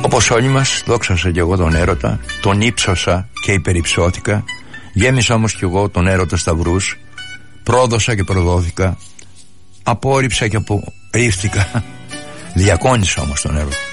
Όπως όλοι μας, δόξασα κι εγώ τον έρωτα, τον ύψωσα και υπερυψώθηκα, γέμισα όμως κι εγώ τον έρωτα σταυρούς, πρόδωσα και προδόθηκα, απόρριψα και απορρίφθηκα, διακόνησα όμως τον έρωτα.